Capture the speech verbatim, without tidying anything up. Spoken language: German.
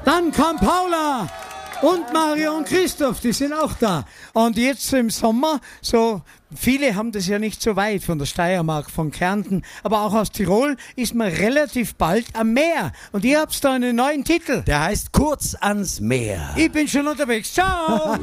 Dann kam Paula und Mario und Christoph, die sind auch da. Und jetzt im Sommer, so viele haben das ja nicht so weit von der Steiermark, von Kärnten, aber auch aus Tirol ist man relativ bald am Meer. Und ihr habt da einen neuen Titel. Der heißt Kurz ans Meer. Ich bin schon unterwegs. Ciao!